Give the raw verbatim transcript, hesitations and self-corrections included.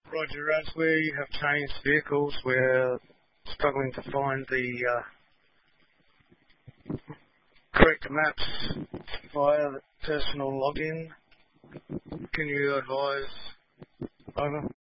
Roger, Raz, we have changed vehicles. We're struggling to find the uh, correct maps via the personal login. Can you advise? Over.